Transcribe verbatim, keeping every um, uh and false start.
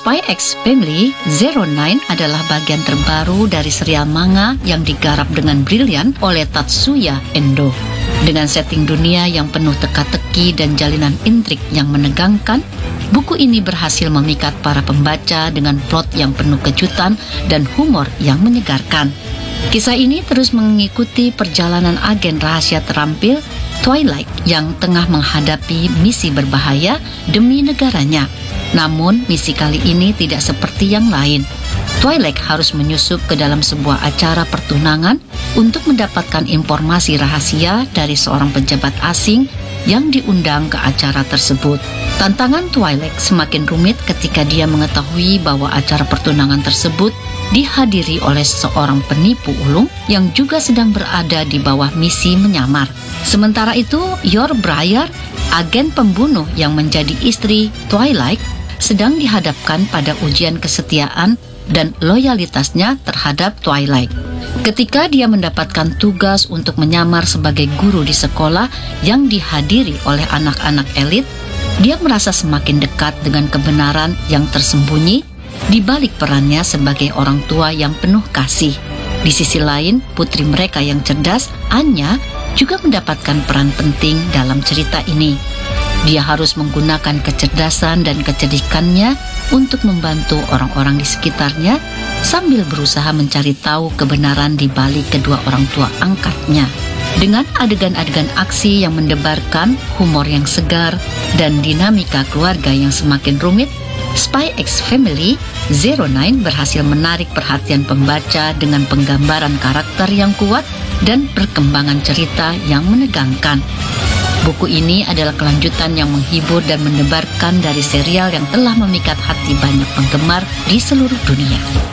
Spy X Family Zero Nine adalah bagian terbaru dari serial manga yang digarap dengan brilian oleh Tatsuya Endo. Dengan setting dunia yang penuh teka-teki dan jalinan intrik yang menegangkan, buku ini berhasil memikat para pembaca dengan plot yang penuh kejutan dan humor yang menyegarkan. Kisah ini terus mengikuti perjalanan agen rahasia terampil Twilight yang tengah menghadapi misi berbahaya demi negaranya. Namun, misi kali ini tidak seperti yang lain. Twilight harus menyusup ke dalam sebuah acara pertunangan untuk mendapatkan informasi rahasia dari seorang pejabat asing yang diundang ke acara tersebut. Tantangan Twilight semakin rumit ketika dia mengetahui bahwa acara pertunangan tersebut dihadiri oleh seorang penipu ulung yang juga sedang berada di bawah misi menyamar. Sementara itu, Yor Briar, agen pembunuh yang menjadi istri Twilight, sedang dihadapkan pada ujian kesetiaan dan loyalitasnya terhadap Twilight. Ketika dia mendapatkan tugas untuk menyamar sebagai guru di sekolah yang dihadiri oleh anak-anak elit, dia merasa semakin dekat dengan kebenaran yang tersembunyi di balik perannya sebagai orang tua yang penuh kasih. Di sisi lain, putri mereka yang cerdas, Anya, juga mendapatkan peran penting dalam cerita ini. Dia harus menggunakan kecerdasan dan kecerdikannya untuk membantu orang-orang di sekitarnya sambil berusaha mencari tahu kebenaran di balik kedua orang tua angkatnya. Dengan adegan-adegan aksi yang mendebarkan, humor yang segar, dan dinamika keluarga yang semakin rumit, Spy X Family Zero Nine berhasil menarik perhatian pembaca dengan penggambaran karakter yang kuat dan perkembangan cerita yang menegangkan. Buku ini adalah kelanjutan yang menghibur dan mendebarkan dari serial yang telah memikat hati banyak penggemar di seluruh dunia.